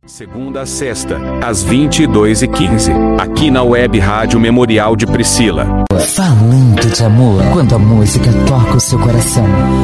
Segunda a sexta, às 22h15, aqui na Web Rádio Memorial de Priscila. Falando de amor, quando a música toca o seu coração.